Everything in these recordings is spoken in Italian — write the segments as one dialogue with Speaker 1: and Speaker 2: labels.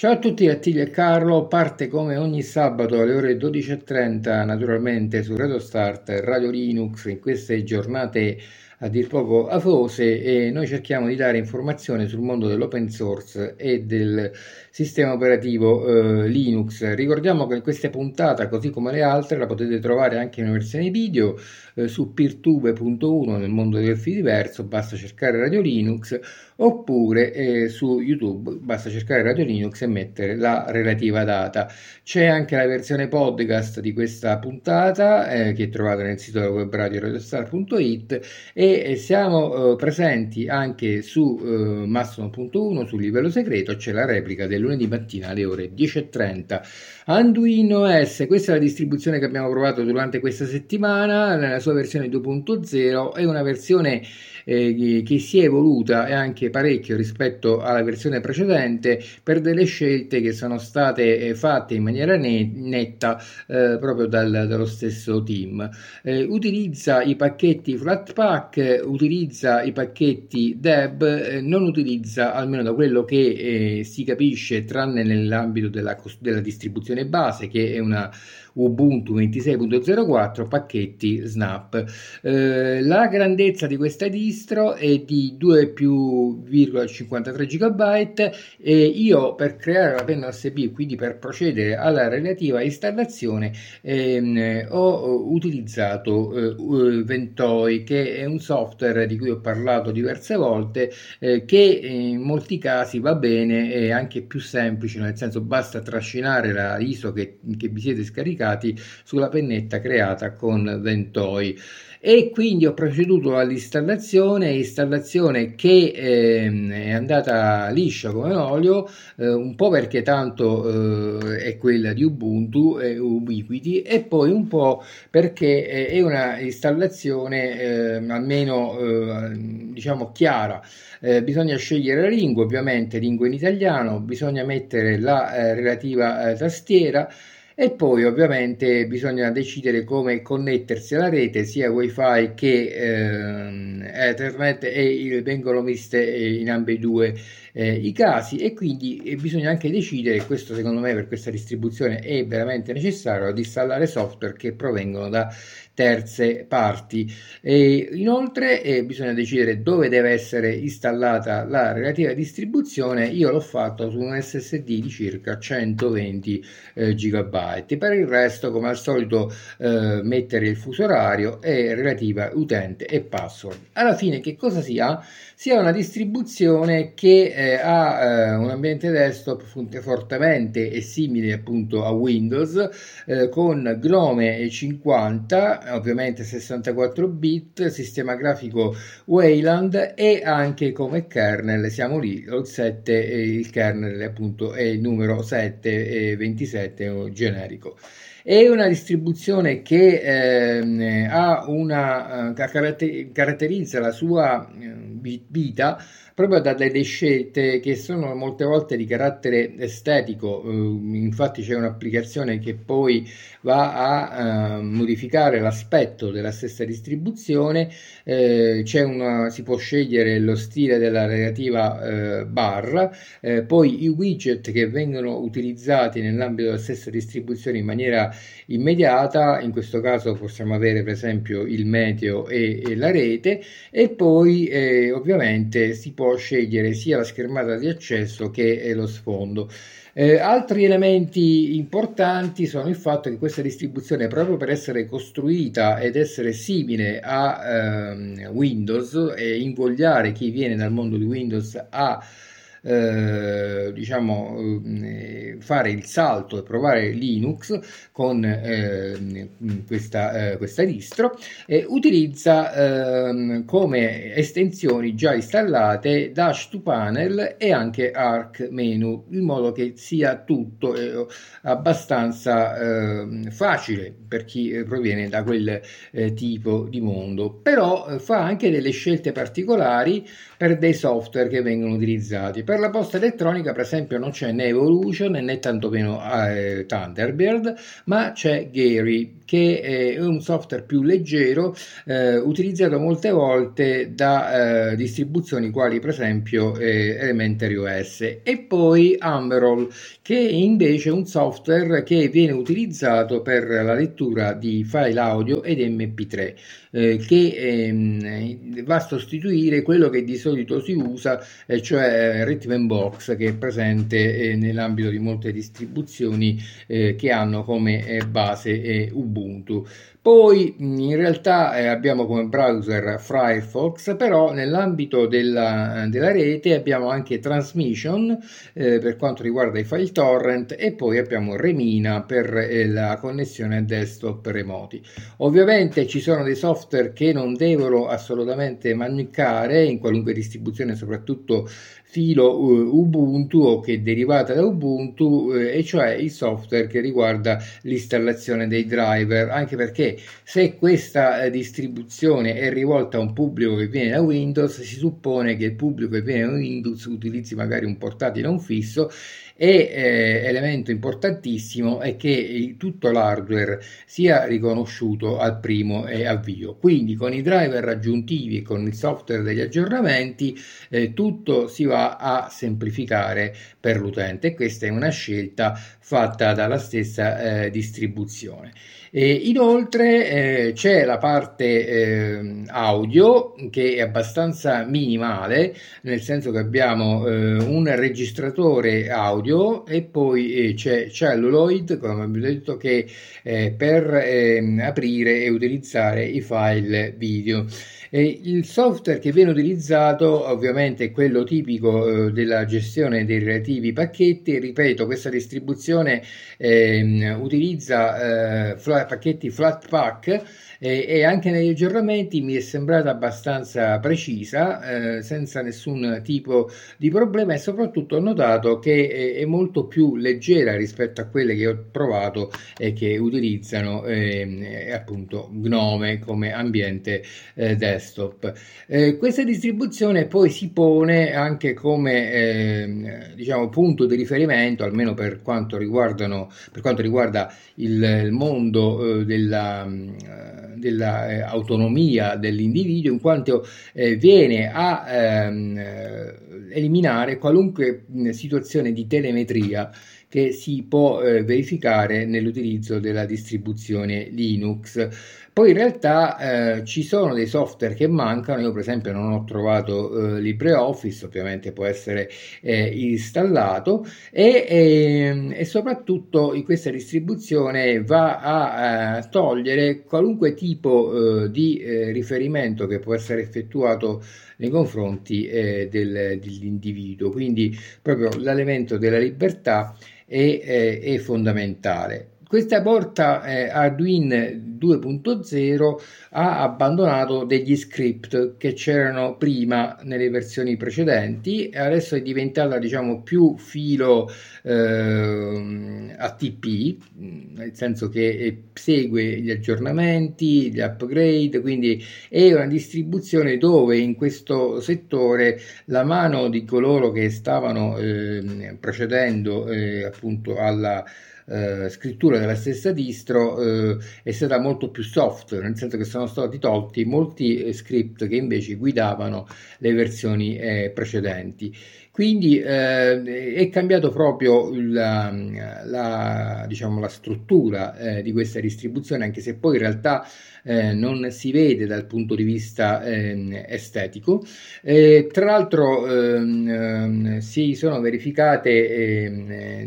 Speaker 1: Ciao a tutti, Attilio e Carlo, parte come ogni sabato alle ore 12:30 naturalmente su Radio Start, Radio Linux, in queste giornate a dir poco afose e noi cerchiamo di dare informazioni sul mondo dell'open source e del sistema operativo Linux. Ricordiamo che questa puntata, così come le altre, la potete trovare anche in una versione video su peertube.1 nel mondo del Fidiverso, basta cercare Radio Linux, oppure su YouTube, basta cercare Radio Linux e mettere la relativa data. C'è anche la versione podcast di questa puntata che trovate nel sito web radio radiostar.it e siamo presenti anche su Mastodon.1 sul livello segreto. C'è la replica del lunedì mattina alle ore 10:30. Anduin OS, questa è la distribuzione che abbiamo provato durante questa settimana nella sua versione 2.0, è una versione che si è evoluta e anche parecchio rispetto alla versione precedente per delle scelte che sono state fatte in maniera netta proprio dallo stesso team. Utilizza i pacchetti Flatpak, utilizza i pacchetti Deb, non utilizza, almeno da quello che si capisce, tranne nell'ambito della distribuzione base, che è una Ubuntu 26.04, pacchetti Snap. La grandezza di questa distro è di 2,53 GB e io, per creare la penna USB, quindi per procedere alla relativa installazione, ho utilizzato Ventoy, che è un software di cui ho parlato diverse volte, che in molti casi va bene, è anche più semplice, nel senso basta trascinare la ISO che vi siete scaricati sulla pennetta creata con Ventoy. E quindi ho proceduto all'installazione che è andata liscia come olio, un po' perché tanto è quella di Ubuntu Ubiquiti, e poi un po' perché è una installazione almeno diciamo chiara. Bisogna scegliere la lingua, ovviamente lingua in italiano, bisogna mettere la relativa tastiera. E poi ovviamente bisogna decidere come connettersi alla rete, sia wifi che Ethernet, e vengono viste in ambedue i casi, e quindi bisogna anche decidere, questo secondo me per questa distribuzione è veramente necessario, di installare software che provengono da terze parti. E inoltre bisogna decidere dove deve essere installata la relativa distribuzione. Io l'ho fatto su un SSD di circa 120 GB. Per il resto, come al solito, mettere il fuso orario e relativa utente e password. Alla fine che cosa sia? Sia una distribuzione che ha un ambiente desktop fortemente e simile appunto a Windows, con Gnome 50, ovviamente 64 bit, sistema grafico Wayland, e anche come kernel siamo lì, il 7, il kernel appunto è il numero 727 generico. È una distribuzione che caratterizza la sua vita proprio da delle scelte che sono molte volte di carattere estetico. Infatti c'è un'applicazione che poi va a modificare l'aspetto della stessa distribuzione, si può scegliere lo stile della relativa barra, poi i widget che vengono utilizzati nell'ambito della stessa distribuzione in maniera immediata. In questo caso possiamo avere per esempio il meteo e la rete, e poi ovviamente si può scegliere sia la schermata di accesso che lo sfondo. Altri elementi importanti sono il fatto che questa distribuzione, proprio per essere costruita ed essere simile a Windows e invogliare chi viene dal mondo di Windows a fare il salto e provare Linux con questa distro, utilizza come estensioni già installate Dash to Panel e anche Arc Menu, in modo che sia tutto abbastanza facile per chi proviene da quel tipo di mondo. Però fa anche delle scelte particolari per dei software che vengono utilizzati. Per la posta elettronica, per esempio, non c'è né Evolution né tantomeno Thunderbird, ma c'è Gary, che è un software più leggero, utilizzato molte volte da distribuzioni quali per esempio Elementary OS, e poi Humberol, che è invece un software che viene utilizzato per la lettura di file audio ed MP3, che va a sostituire quello che di solito si usa, cioè Rhythmbox, che è presente nell'ambito di molte distribuzioni che hanno come base Ubuntu. Poi in realtà abbiamo come browser Firefox, però nell'ambito della rete abbiamo anche Transmission per quanto riguarda i file torrent, e poi abbiamo Remina per la connessione a desktop remoti. Ovviamente ci sono dei software che non devono assolutamente mancare in qualunque distribuzione, soprattutto filo Ubuntu o che è derivata da Ubuntu, e cioè il software che riguarda l'installazione dei driver, anche perché se questa distribuzione è rivolta a un pubblico che viene da Windows, si suppone che il pubblico che viene da Windows utilizzi magari un portatile non fisso, e elemento importantissimo è che tutto l'hardware sia riconosciuto al primo avvio. Quindi con i driver aggiuntivi e con il software degli aggiornamenti tutto si va a semplificare per l'utente, e questa è una scelta fatta dalla stessa distribuzione. Inoltre c'è la parte audio, che è abbastanza minimale, nel senso che abbiamo un registratore audio, e poi c'è Celluloid, come abbiamo detto, che per aprire e utilizzare i file video. Il software che viene utilizzato ovviamente è quello tipico della gestione dei relativi pacchetti. Ripeto, questa distribuzione utilizza pacchetti Flatpak, e anche negli aggiornamenti mi è sembrata abbastanza precisa, senza nessun tipo di problema, e soprattutto ho notato che è molto più leggera rispetto a quelle che ho provato e che utilizzano appunto GNOME come ambiente desktop. Questa distribuzione poi si pone anche come diciamo punto di riferimento, almeno per quanto riguarda il mondo della autonomia dell'individuo, in quanto viene a eliminare qualunque situazione di telemetria che si può verificare nell'utilizzo della distribuzione Linux. Poi in realtà ci sono dei software che mancano. Io per esempio non ho trovato LibreOffice, ovviamente può essere installato, e soprattutto in questa distribuzione va a togliere qualunque tipo di riferimento che può essere effettuato nei confronti dell'individuo. Quindi proprio l'elemento della libertà è fondamentale. Questa porta Arduino 2.0 ha abbandonato degli script che c'erano prima nelle versioni precedenti, e adesso è diventata diciamo più filo ATP, nel senso che segue gli aggiornamenti, gli upgrade, quindi è una distribuzione dove in questo settore la mano di coloro che stavano procedendo appunto alla scrittura della stessa distro è stata molto più soft, nel senso che sono stati tolti molti script che invece guidavano le versioni precedenti. Quindi è cambiato proprio diciamo, la struttura di questa distribuzione, anche se poi in realtà non si vede dal punto di vista estetico. Tra l'altro si sono verificate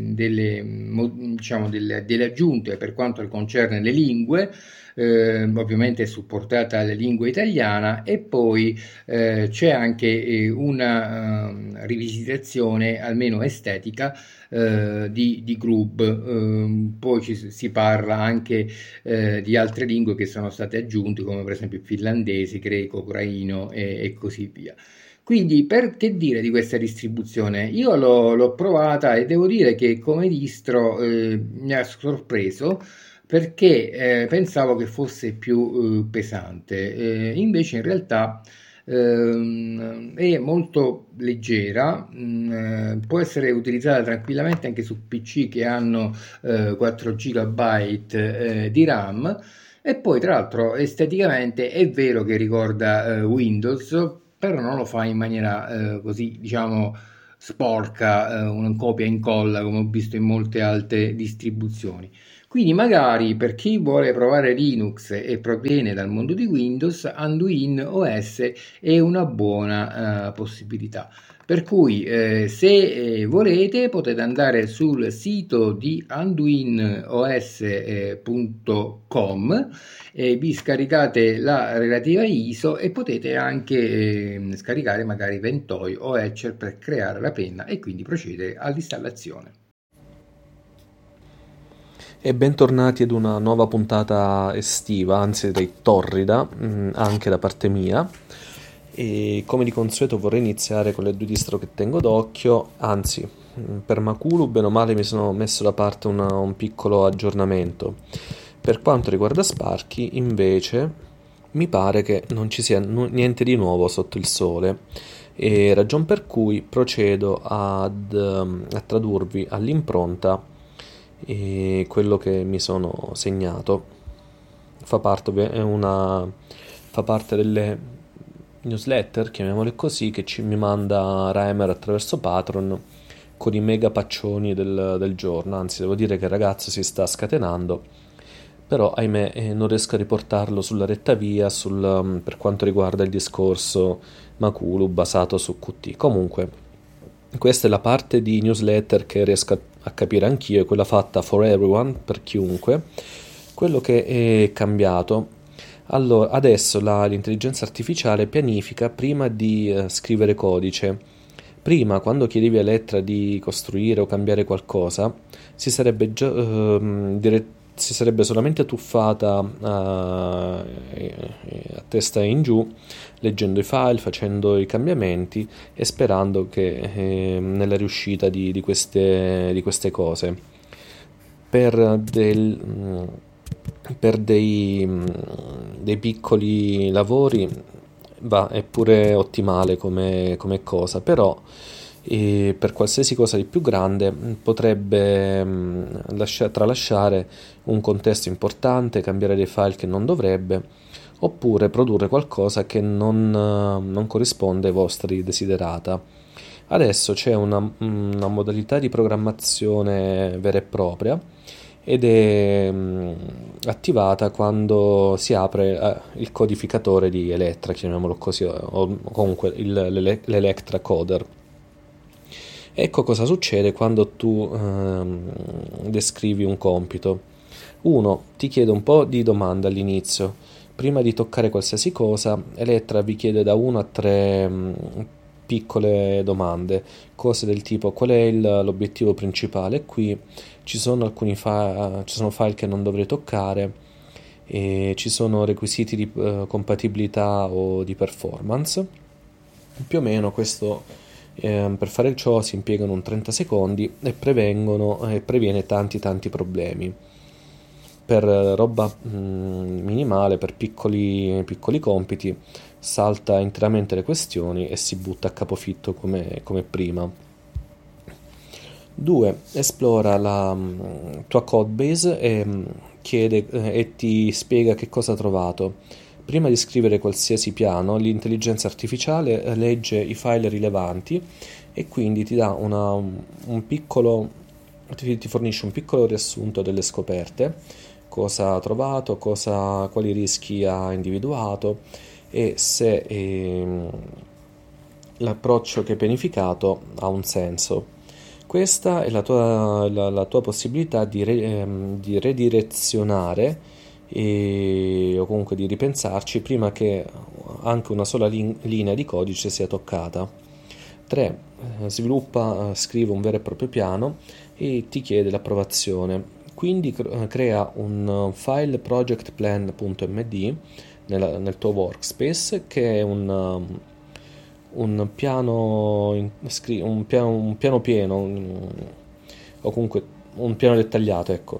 Speaker 1: delle aggiunte per quanto concerne le lingue. Ovviamente è supportata la lingua italiana, e poi c'è anche una rivisitazione almeno estetica di Grub. Poi si parla anche di altre lingue che sono state aggiunte, come per esempio finlandese, greco, ucraino e così via. Quindi, per che dire di questa distribuzione? Io l'ho provata e devo dire che come distro mi ha sorpreso, perché pensavo che fosse più pesante. Invece in realtà è molto leggera, può essere utilizzata tranquillamente anche su PC che hanno 4 GB di RAM. E poi, tra l'altro, esteticamente è vero che ricorda Windows, però non lo fa in maniera così, diciamo, sporca, una copia e incolla come ho visto in molte altre distribuzioni. Quindi magari per chi vuole provare Linux e proviene dal mondo di Windows, Anduin OS è una buona possibilità. Per cui se volete potete andare sul sito di anduinos.com, vi scaricate la relativa ISO e potete anche scaricare magari Ventoy o Etcher per creare la penna e quindi procedere all'installazione.
Speaker 2: E bentornati ad una nuova puntata estiva, anzi direi torrida, anche da parte mia. E come di consueto vorrei iniziare con le due distro che tengo d'occhio, anzi, per Makulu bene o male mi sono messo da parte un piccolo aggiornamento. Per quanto riguarda Sparky, invece, mi pare che non ci sia niente di nuovo sotto il sole, e ragion per cui procedo a tradurvi all'impronta quello che mi sono segnato. Fa parte, fa parte delle newsletter, chiamiamole così, che mi manda Reimer attraverso Patreon con i mega paccioni del giorno. Anzi, devo dire che il ragazzo si sta scatenando, però ahimè non riesco a riportarlo sulla retta via per quanto riguarda il discorso Makulu basato su Qt. Comunque, questa è la parte di newsletter che riesco a capire anch'io, è quella fatta for everyone, per chiunque. Quello che è cambiato, allora, adesso l'intelligenza artificiale pianifica prima di scrivere codice. Prima, quando chiedevi a Elettra di costruire o cambiare qualcosa, si sarebbe si sarebbe solamente tuffata a testa in giù, leggendo i file, facendo i cambiamenti e sperando che nella riuscita di queste cose. Per, per dei piccoli lavori è pure ottimale come cosa, però per qualsiasi cosa di più grande potrebbe tralasciare un contesto importante, cambiare dei file che non dovrebbe, oppure produrre qualcosa che non corrisponde ai vostri desiderata. Adesso c'è una modalità di programmazione vera e propria ed è attivata quando si apre il codificatore di Electra, chiamiamolo così, o comunque l'Electra Coder. Ecco cosa succede quando tu descrivi un compito. Uno, ti chiede un po' di domande all'inizio. Prima di toccare qualsiasi cosa, Electra vi chiede da 1 a 3 piccole domande, cose del tipo: qual è l'obiettivo principale? Qui ci sono alcuni ci sono file che non dovrei toccare, e ci sono requisiti di compatibilità o di performance. Più o meno questo, per fare ciò si impiegano un 30 secondi e previene tanti problemi. Per roba minimale, per piccoli compiti, salta interamente le questioni e si butta a capofitto come prima. 2. Esplora la tua codebase e ti spiega che cosa ha trovato. Prima di scrivere qualsiasi piano, l'intelligenza artificiale legge i file rilevanti e quindi ti dà ti fornisce un piccolo riassunto delle scoperte, cosa ha trovato, quali rischi ha individuato e se l'approccio che hai pianificato ha un senso. Questa è la tua possibilità di redirezionare o comunque di ripensarci prima che anche una sola linea di codice sia toccata. 3. Scrive un vero e proprio piano e ti chiede l'approvazione. Quindi crea un file projectplan.md nel tuo workspace, che è un piano pieno, o comunque un piano dettagliato, ecco,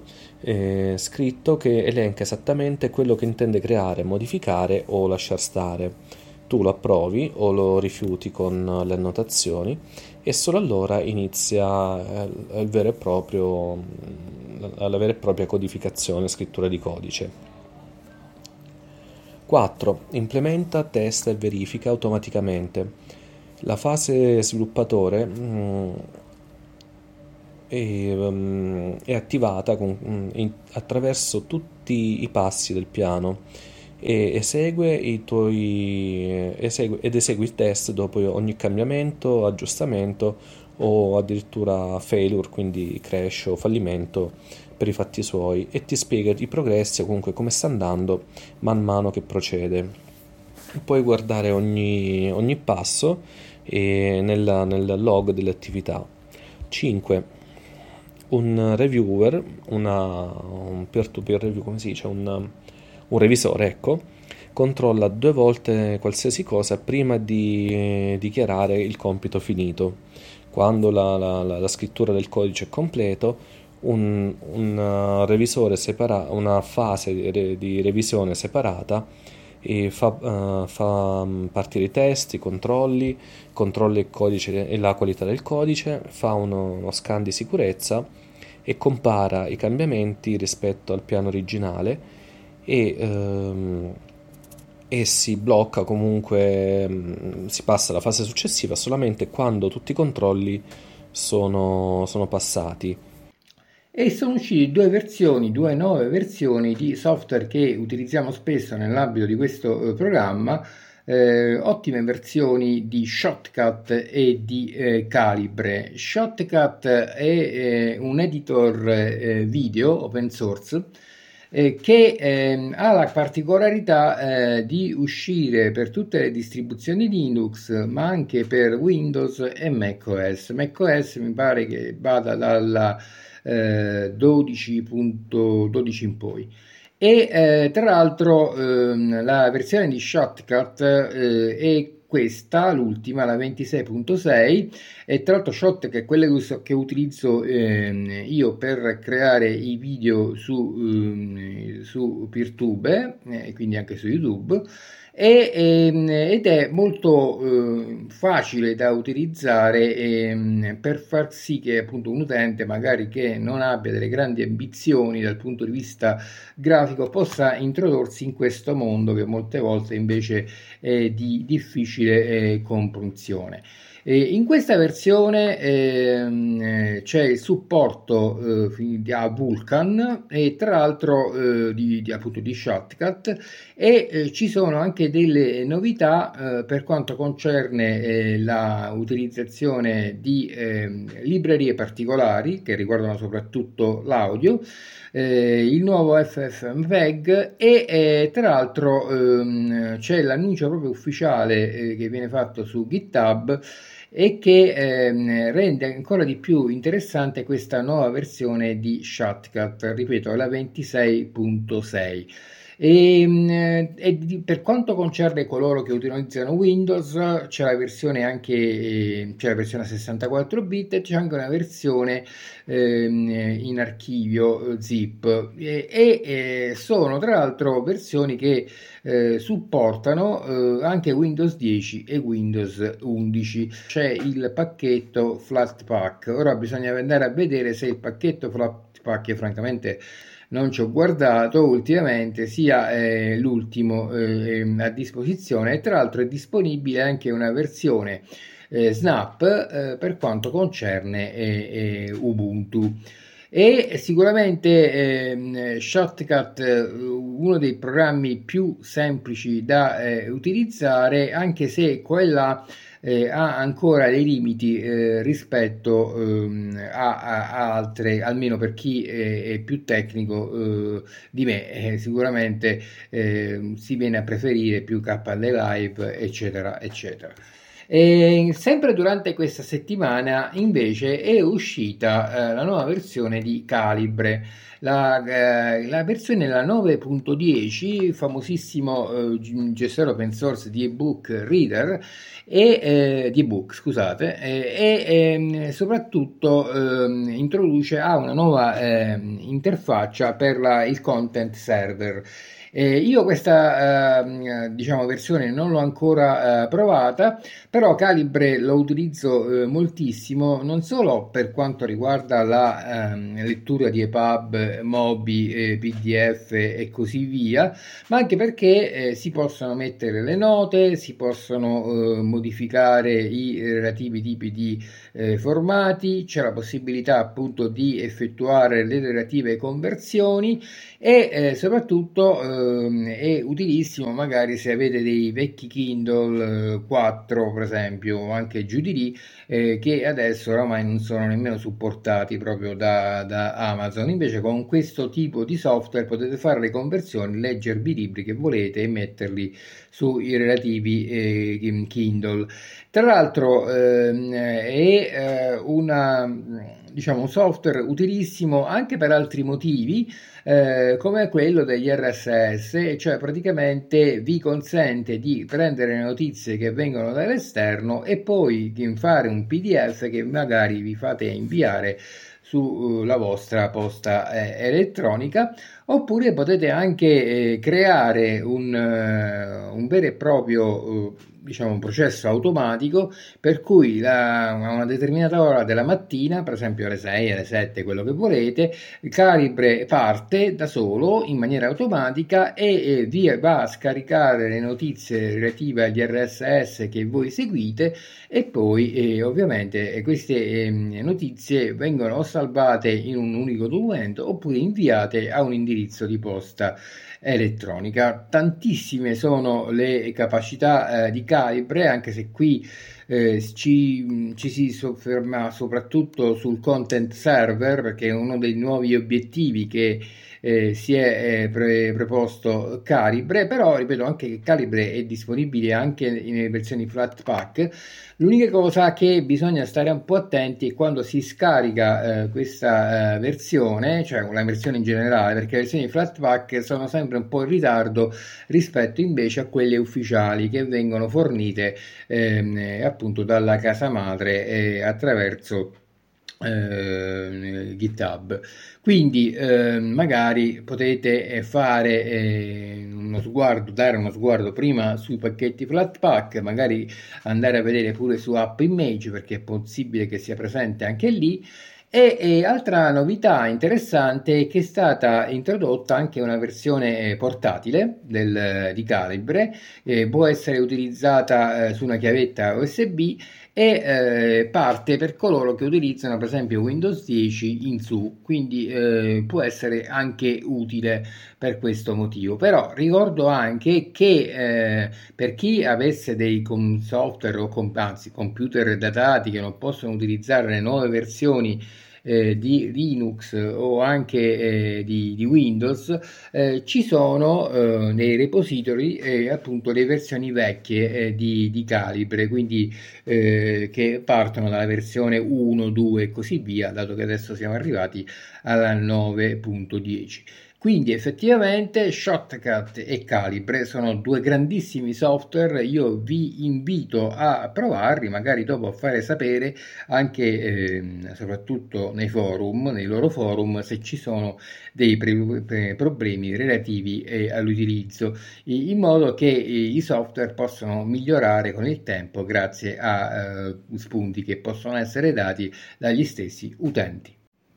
Speaker 2: scritto, che elenca esattamente quello che intende creare, modificare o lasciar stare. tu lo approvi o lo rifiuti con le annotazioni e solo allora inizia la vera e propria codificazione, scrittura di codice. 4. Implementa, testa e verifica automaticamente. La fase sviluppatore è attivata attraverso tutti i passi del piano e esegue il test dopo ogni cambiamento, aggiustamento o addirittura failure, quindi crash o fallimento per i fatti suoi, e ti spiega i progressi o comunque come sta andando man mano che procede. Puoi guardare ogni passo nel log delle attività. 5. Un reviewer, un peer-to-peer review, come si dice, un revisore, ecco, controlla 2 volte qualsiasi cosa prima di dichiarare il compito finito. Quando la scrittura del codice è completo, un revisore una fase di revisione separata e fa partire i test, i controlla il codice e la qualità del codice, fa uno scan di sicurezza e compara i cambiamenti rispetto al piano originale e si blocca comunque, si passa alla fase successiva solamente quando tutti i controlli sono passati.
Speaker 1: E sono uscite due nuove versioni di software che utilizziamo spesso nell'ambito di questo programma, ottime versioni di Shotcut e di Calibre. Shotcut è un editor video open source che ha la particolarità di uscire per tutte le distribuzioni Linux, ma anche per Windows e macOS. macOS mi pare che vada dalla 12.12 in poi. E tra l'altro la versione di Shotcut è questa, l'ultima, la 26.6, e tra l'altro Shotcut è quella che utilizzo io per creare i video su PeerTube, quindi anche su YouTube, ed è molto facile da utilizzare per far sì che appunto un utente magari che non abbia delle grandi ambizioni dal punto di vista grafico possa introdursi in questo mondo che molte volte invece è di difficile comprensione. In questa versione c'è il supporto a Vulkan e tra l'altro appunto di Shotcut e ci sono anche delle novità per quanto concerne la utilizzazione di librerie particolari che riguardano soprattutto l'audio, il nuovo FFmpeg e tra l'altro c'è l'annuncio proprio ufficiale che viene fatto su GitHub e che rende ancora di più interessante questa nuova versione di Shotcut, ripeto, la 26.6. Per quanto concerne coloro che utilizzano Windows, c'è la versione c'è la versione a 64 bit e c'è anche una versione in archivio zip e sono tra l'altro versioni che supportano anche Windows 10 e Windows 11. C'è il pacchetto Flatpak. Ora bisogna andare a vedere se il pacchetto Flatpak, che francamente non ci ho guardato ultimamente, sia l'ultimo a disposizione, e tra l'altro è disponibile anche una versione Snap per quanto concerne Ubuntu. E sicuramente Shotcut uno dei programmi più semplici da utilizzare, anche se quella ha ancora dei limiti rispetto a altre, almeno per chi è più tecnico di me. Sicuramente si viene a preferire più KD Live, eccetera, eccetera. E sempre durante questa settimana invece è uscita la nuova versione di Calibre, la versione la 9.10, famosissimo gestore open source di ebook reader di ebook, scusate, e soprattutto ha una nuova interfaccia per il content server. Io questa diciamo versione non l'ho ancora provata, però Calibre lo utilizzo moltissimo, non solo per quanto riguarda la lettura di EPUB, Mobi, PDF e così via, ma anche perché si possono mettere le note, si possono modificare i relativi tipi di formati, c'è la possibilità appunto di effettuare le relative conversioni e soprattutto è utilissimo magari se avete dei vecchi Kindle 4 per esempio o anche giù di lì che adesso oramai non sono nemmeno supportati proprio da Amazon. Invece con questo tipo di software potete fare le conversioni, leggervi i libri che volete e metterli sui relativi Kindle. Tra l'altro diciamo, un software utilissimo anche per altri motivi, come quello degli RSS, cioè praticamente vi consente di prendere le notizie che vengono dall'esterno e poi di fare un PDF che magari vi fate inviare sulla vostra posta elettronica, oppure potete anche creare un vero e proprio diciamo un processo automatico per cui a una determinata ora della mattina, per esempio alle 6, alle 7, quello che volete, il Calibre parte da solo in maniera automatica e vi va a scaricare le notizie relative agli RSS che voi seguite e poi ovviamente queste notizie vengono salvate in un unico documento oppure inviate a un indirizzo di posta elettronica. Tantissime sono le capacità di Calibre, anche se qui ci si sofferma soprattutto sul content server, perché è uno dei nuovi obiettivi che si è preposto Calibre, però ripeto anche che Calibre è disponibile anche in versioni Flatpak. L'unica cosa che bisogna stare un po' attenti è quando si scarica questa versione, cioè la versione in generale, perché le versioni Flatpak sono sempre un po' in ritardo rispetto invece a quelle ufficiali che vengono fornite appunto dalla casa madre attraverso GitHub. Quindi magari potete fare dare uno sguardo prima sui pacchetti Flatpak, magari andare a vedere pure su App Image perché è possibile che sia presente anche lì. E altra novità interessante è che è stata introdotta anche una versione portatile di Calibre, può essere utilizzata su una chiavetta USB e parte per coloro che utilizzano per esempio Windows 10 in su, quindi può essere anche utile per questo motivo. Però ricordo anche che per chi avesse dei software o anzi computer datati che non possono utilizzare le nuove versioni di Linux o anche di Windows, ci sono nei repository appunto le versioni vecchie di Calibre, quindi che partono dalla versione 1, 2 e così via, dato che adesso siamo arrivati alla 9.10. Quindi effettivamente Shotcut e Calibre sono due grandissimi software, io vi invito a provarli, magari dopo a fare sapere anche soprattutto nei forum, nei loro forum, se ci sono dei problemi relativi all'utilizzo, in modo che i software possano migliorare con il tempo grazie a spunti che possono essere dati dagli stessi utenti.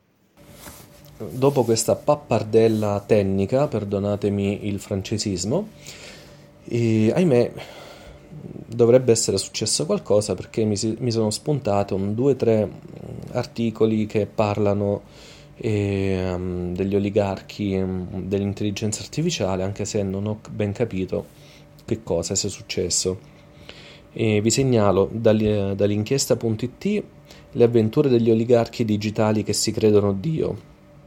Speaker 2: Dopo questa pappardella tecnica, perdonatemi il francesismo, ahimè dovrebbe essere successo qualcosa perché mi sono spuntato 2 o 3 articoli che parlano degli oligarchi dell'intelligenza artificiale, anche se non ho ben capito che cosa sia successo. Vi segnalo dall'inchiesta.it le avventure degli oligarchi digitali che si credono Dio.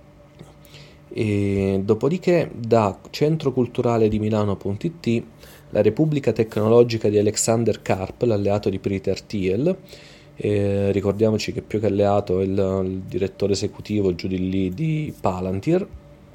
Speaker 2: E dopodiché da Centro Culturale di Milano.it la Repubblica Tecnologica di Alexander Karp, l'alleato di Peter Thiel, ricordiamoci che più che alleato è il direttore esecutivo giù di lì di Palantir.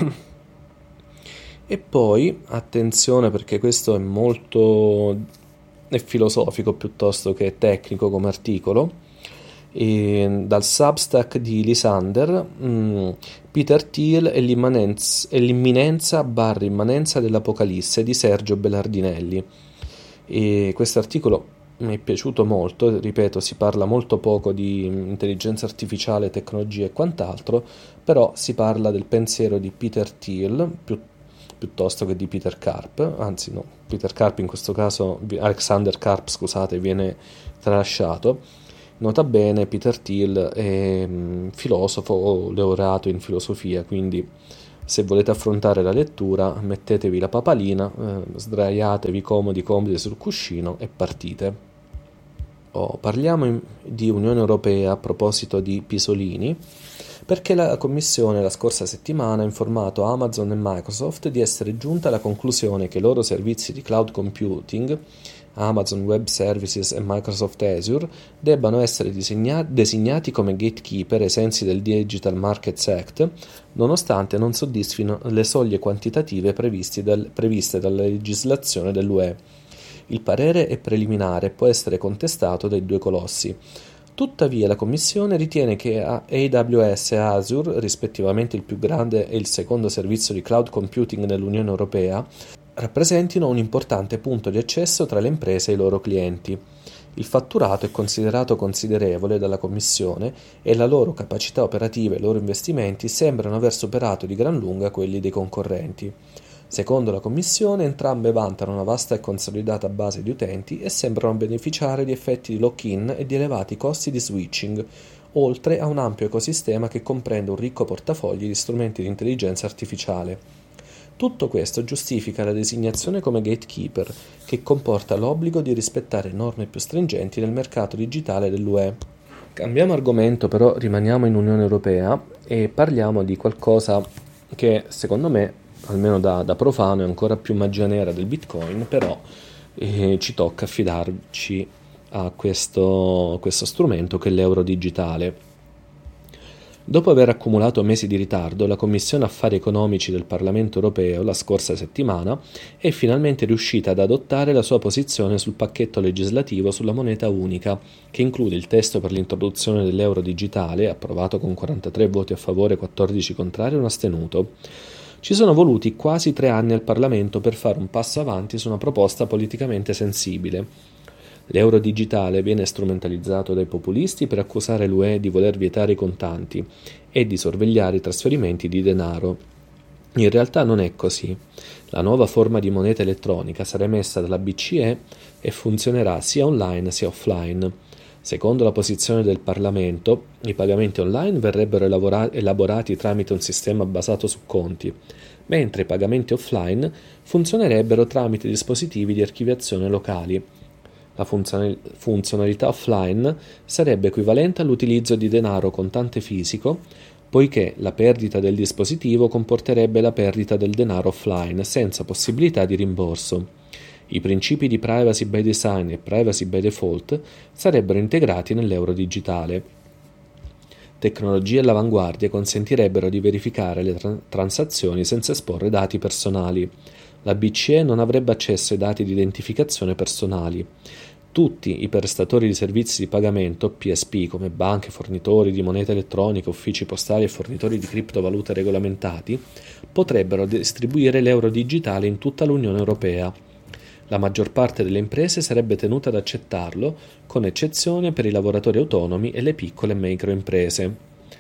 Speaker 2: E poi attenzione, perché questo è filosofico piuttosto che tecnico come articolo, E dal Substack di Lysander, Peter Thiel e l'imminenza barra immanenza dell'Apocalisse di Sergio Belardinelli. E questo articolo mi è piaciuto molto, ripeto, si parla molto poco di intelligenza artificiale, tecnologia e quant'altro, però si parla del pensiero di Peter Thiel piuttosto che di Peter Karp, anzi no, Peter Karp in questo caso, Alexander Karp, scusate, viene tralasciato. Nota bene, Peter Thiel è filosofo laureato in filosofia, quindi se volete affrontare la lettura mettetevi la papalina, sdraiatevi comodi sul cuscino e partite. Parliamo di Unione Europea a proposito di Pisolini, perché la Commissione la scorsa settimana ha informato Amazon e Microsoft di essere giunta alla conclusione che i loro servizi di cloud computing, Amazon Web Services e Microsoft Azure, debbano essere designati come gatekeeper ai sensi del Digital Markets Act, nonostante non soddisfino le soglie quantitative previste dalla legislazione dell'UE. Il parere è preliminare e può essere contestato dai due colossi. Tuttavia la Commissione ritiene che AWS e Azure, rispettivamente il più grande e il secondo servizio di cloud computing nell'Unione Europea, rappresentino un importante punto di accesso tra le imprese e i loro clienti. Il fatturato è considerato considerevole dalla Commissione e la loro capacità operativa e i loro investimenti sembrano aver superato di gran lunga quelli dei concorrenti. Secondo la Commissione, entrambe vantano una vasta e consolidata base di utenti e sembrano beneficiare di effetti di lock-in e di elevati costi di switching, oltre a un ampio ecosistema che comprende un ricco portafogli di strumenti di intelligenza artificiale. Tutto questo giustifica la designazione come gatekeeper, che comporta l'obbligo di rispettare norme più stringenti nel mercato digitale dell'UE. Cambiamo argomento, però rimaniamo in Unione Europea e parliamo di qualcosa che secondo me, almeno da profano, è ancora più magia nera del Bitcoin, però ci tocca affidarci a questo strumento che è l'euro digitale. Dopo aver accumulato mesi di ritardo, la Commissione Affari Economici del Parlamento Europeo la scorsa settimana è finalmente riuscita ad adottare la sua posizione sul pacchetto legislativo sulla moneta unica, che include il testo per l'introduzione dell'euro digitale, approvato con 43 voti a favore, 14 contrari e un astenuto. Ci sono voluti quasi 3 anni al Parlamento per fare un passo avanti su una proposta politicamente sensibile. L'euro digitale viene strumentalizzato dai populisti per accusare l'UE di voler vietare i contanti e di sorvegliare i trasferimenti di denaro. In realtà non è così. La nuova forma di moneta elettronica sarà emessa dalla BCE e funzionerà sia online sia offline. Secondo la posizione del Parlamento, i pagamenti online verrebbero elaborati tramite un sistema basato su conti, mentre i pagamenti offline funzionerebbero tramite dispositivi di archiviazione locali. La funzionalità offline sarebbe equivalente all'utilizzo di denaro contante fisico, poiché la perdita del dispositivo comporterebbe la perdita del denaro offline senza possibilità di rimborso. I principi di privacy by design e privacy by default sarebbero integrati nell'euro digitale. Tecnologie all'avanguardia consentirebbero di verificare le transazioni senza esporre dati personali. La BCE non avrebbe accesso ai dati di identificazione personali. Tutti i prestatori di servizi di pagamento, PSP, come banche, fornitori di moneta elettronica, uffici postali e fornitori di criptovalute regolamentati, potrebbero distribuire l'euro digitale in tutta l'Unione Europea. La maggior parte delle imprese sarebbe tenuta ad accettarlo, con eccezione per i lavoratori autonomi e le piccole e microimprese.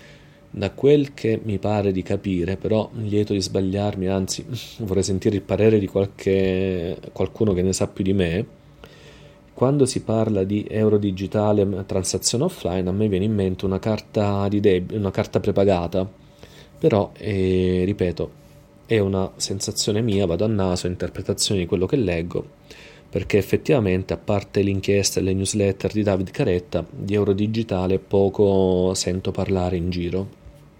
Speaker 2: Da quel che mi pare di capire, però lieto di sbagliarmi, anzi vorrei sentire il parere di qualcuno che ne sa più di me, quando si parla di euro digitale transazione offline a me viene in mente una carta una carta prepagata, però ripeto, è una sensazione mia, vado a naso, interpretazione di quello che leggo, perché effettivamente, a parte l'inchiesta e le newsletter di Davide Caretta, di euro digitale poco sento parlare in giro.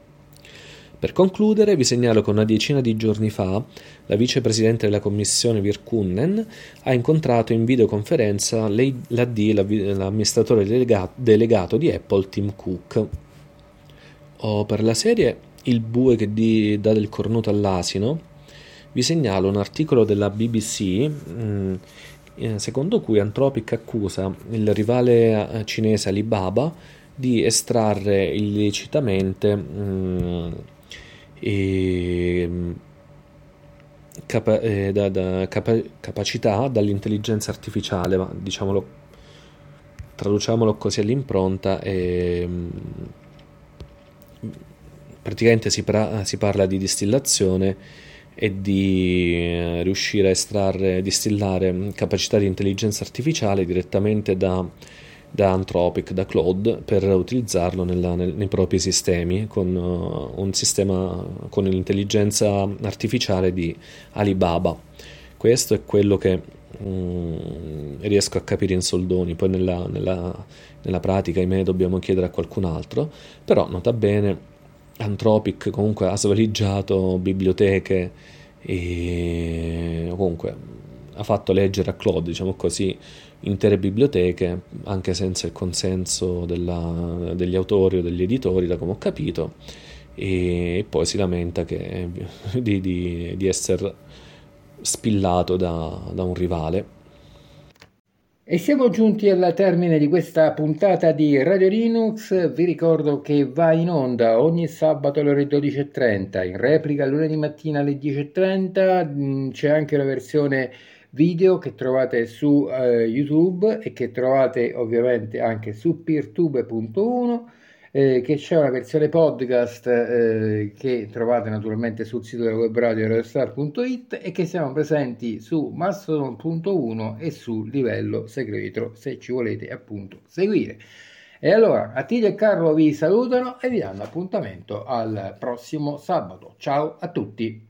Speaker 2: Per concludere, vi segnalo che una decina di giorni fa la vicepresidente della commissione Virkunen ha incontrato in videoconferenza l'amministratore delegato di Apple, Tim Cook. Per la serie Il bue che dà del cornuto all'asino, vi segnalo un articolo della BBC secondo cui Anthropic accusa il rivale cinese Alibaba di estrarre illecitamente e, capacità dall'intelligenza artificiale, ma diciamolo, traduciamolo così all'impronta. Praticamente si parla di distillazione e di riuscire a estrarre, distillare capacità di intelligenza artificiale direttamente da Anthropic, da Claude, per utilizzarlo nei propri sistemi con un sistema con l'intelligenza artificiale di Alibaba. Questo è quello che riesco a capire in soldoni, poi nella pratica, ahimè, dobbiamo chiedere a qualcun altro, però nota bene Anthropic comunque ha svaligiato biblioteche e comunque ha fatto leggere a Claude, diciamo così, intere biblioteche anche senza il consenso degli autori o degli editori, da come ho capito, e poi si lamenta di essere spillato da un rivale.
Speaker 1: E siamo giunti al termine di questa puntata di Radio Linux. Vi ricordo che va in onda ogni sabato alle ore 12.30, in replica lunedì mattina alle 10.30. C'è anche la versione video che trovate su YouTube e che trovate ovviamente anche su peertube.1. Che c'è una versione podcast che trovate naturalmente sul sito della web radio radiostar.it, e che siamo presenti su Mastodon.1 e su Livello Segreto, se ci volete appunto seguire. E allora Attilio e Carlo vi salutano e vi danno appuntamento al prossimo sabato. Ciao a tutti!